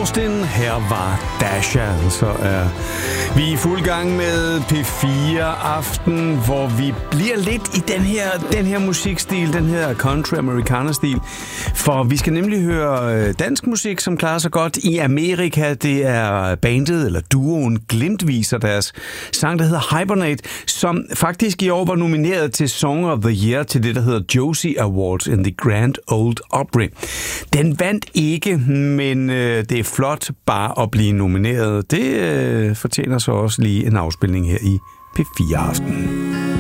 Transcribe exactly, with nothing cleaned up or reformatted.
Austin. Her var Dasha. Så er vi i fuld gang med P fire Aften, hvor vi bliver lidt i den her, den her musikstil, den her country-amerikaner-stil. For vi skal nemlig høre dansk musik, som klarer sig godt i Amerika. Det er bandet, eller duoen Glimtvis, og deres sang, der hedder Hibernate, som faktisk i år var nomineret til Song of the Year til det, der hedder Josie Awards in the Grand Ole Opry. Den vandt ikke, men øh, det er flot bare at blive nomineret. Det øh, fortjener så også lige en afspilning her i P fire Aften.